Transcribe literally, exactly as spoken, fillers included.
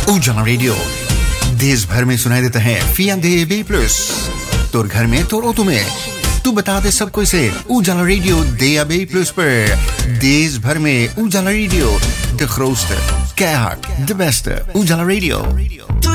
उजाला रेडियो देश भर में सुनाई देता है फियांदे बी प्लस तोर घर में तोर ऑटो में तू बता दे सबको इसे उजाला रेडियो दे बी प्लस पर देश भर में उजाला radio de grootste keihard de beste उजाला रेडियो